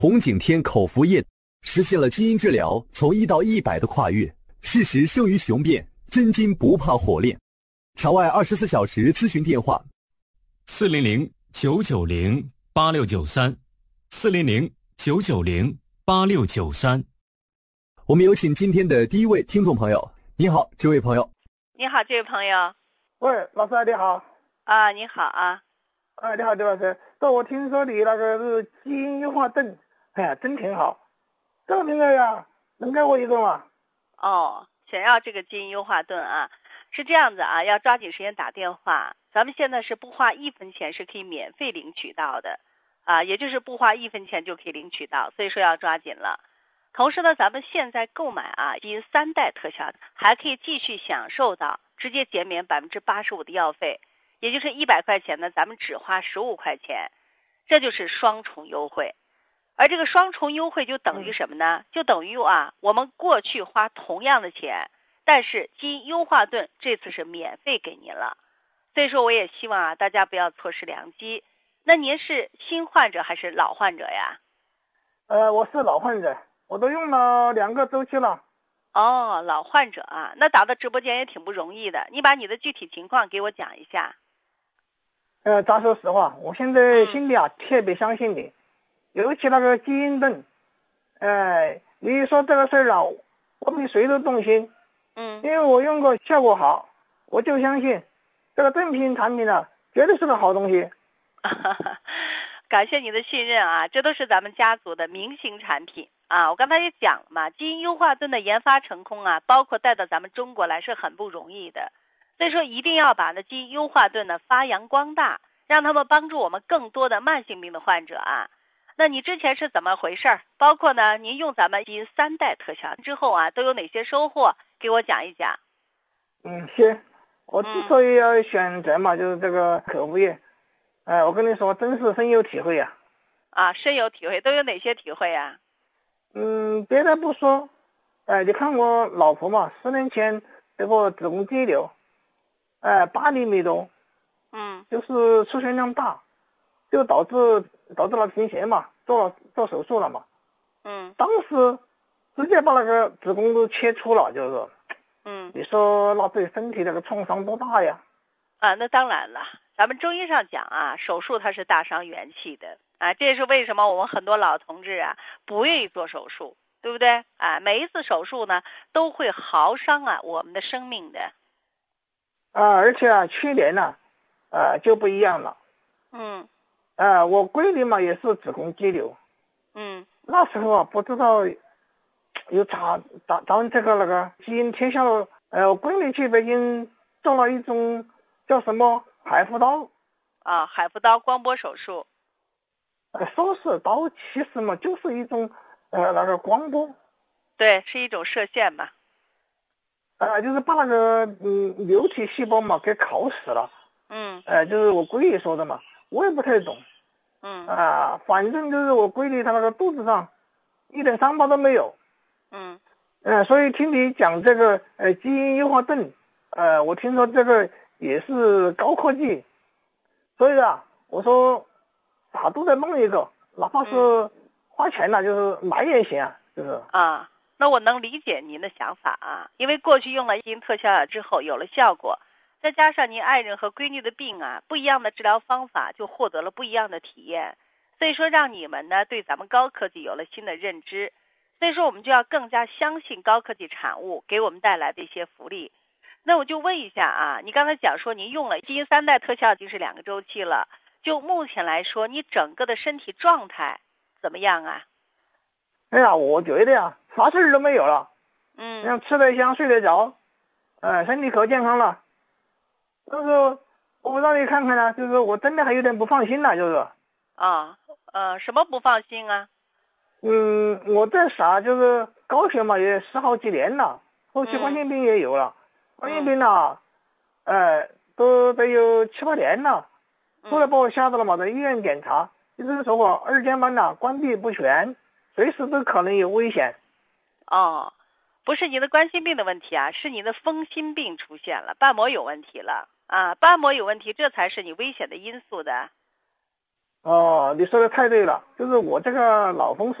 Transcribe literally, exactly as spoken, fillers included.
红景天口服液实现了基因治疗从一到一百的跨越，事实胜于雄辩，真金不怕火炼。场外二十四小时咨询电话： 四零零九九零八六九三，四零零九九零八六九三。 我们有请今天的第一位听众朋友。你好，这位朋友。 你好，这位朋友。 喂，老师你好。 啊，你好啊。 哎，你好，刘老师。这我听说你那个是基因优化症，哎呀，真挺好。这个名字呀，能给我一个吗？ 哦，想要这个基因优化盾啊，是这样子啊，要抓紧时间打电话。咱们现在是不花一分钱是可以免费领取到的，啊，也就是不花一分钱就可以领取到，所以说要抓紧了。同时呢，咱们现在购买啊基因三代特效，还可以继续享受到直接减免百分之八十五的药费，也就是一百块钱呢，咱们只花十五块钱，这就是双重优惠。而这个双重优惠就等于什么呢？就等于啊，我们过去花同样的钱，但是基因优化盾这次是免费给您了。所以说，我也希望啊，大家不要错失良机。那您是新患者还是老患者呀？ 呃，我是老患者，我都用了两个周期了。 哦，老患者啊，那打到直播间也挺不容易的。你把你的具体情况给我讲一下。 呃，咱说实话，我现在心里啊、嗯、特别相信你，尤其那个基因盾，呃，你说这个事儿啊，我比谁都动心。 嗯， 因为我用过，效果好，我就相信这个正品产品呢、啊，绝对是个好东西。 感谢你的信任啊，这都是咱们家族的明星产品啊。我刚才也讲了嘛，基因优化盾的研发成功啊，包括带到咱们中国来是很不容易的。所以说一定要把那基因优化盾呢发扬光大，让他们帮助我们更多的慢性病的患者啊。那你之前是怎么回事？包括呢，您用咱们基因三代特效之后啊，都有哪些收获？给我讲一讲。 嗯，行。我之所以要选择嘛，嗯、就是这个口服液。哎、呃，我跟你说，真是深有体会呀、 啊。啊，深有体会，都有哪些体会呀、啊？ 嗯，别的不说，哎、呃，你看我老婆嘛，十年前这个子宫肌瘤，哎、呃，八厘米多， 嗯， 就是出血量大，就导致导致了贫血嘛，做了做手术了嘛。 嗯， 当时直接把那个子宫都切除了，就是说， 嗯， 你说那对身体那个创伤多大呀？ 啊，那当然了。咱们中医上讲啊，手术它是大伤元气的啊，这也是为什么我们很多老同志啊不愿意做手术，对不对啊？每一次手术呢都会耗伤啊我们的生命的。 啊，而且啊，去年呢、啊，呃就不一样了。 嗯。 呃，我闺女嘛也是子宫肌瘤。 嗯。 那时候啊不知道有咋咱咱们这个那个基因特效，呃，我闺女去北京做了一种叫什么？海扶刀啊，海扶刀光波手术。 呃，说是刀，其实嘛就是一种呃那个光波。 对，是一种射线嘛。 呃，就是把那个嗯瘤体细胞嘛给烤死了。 嗯。 呃，就是我闺女说的嘛，我也不太懂。 嗯。 啊、呃，反正就是我闺女她那个肚子上一点伤疤都没有。 嗯。 呃，所以听你讲这个呃基因优化盾，呃，我听说这个也是高科技，所以啊，我说啥都得弄一个，哪怕是花钱了，就是买也行啊，就是啊。那我能理解您的想法啊，因为过去用了基因特效之后有了效果，再加上您爱人和闺女的病啊，不一样的治疗方法就获得了不一样的体验，所以说让你们呢对咱们高科技有了新的认知，所以说我们就要更加相信高科技产物给我们带来的一些福利。那我就问一下啊，你刚才讲说您用了基因三代特效已经是两个周期了，就目前来说，你整个的身体状态怎么样啊？ 哎呀，我觉得呀，啥事儿都没有了， 嗯， 像吃得香，睡得着，呃，身体可健康了。但是我让你看看呢，就是我真的还有点不放心了，就是啊，呃，什么不放心啊？ 嗯，我这啥就是高血嘛，也十好几年了，后期冠心病也有了。冠心病呢，呃，都得有七八年了，后来把我吓到了嘛，在医院检查，就是说我二尖瓣呐关闭不全，随时都可能有危险。 哦，不是你的冠心病的问题啊，是你的风心病出现了，瓣膜有问题了啊，瓣膜有问题，这才是你危险的因素的。 哦，你说的太对了，就是我这个脑风湿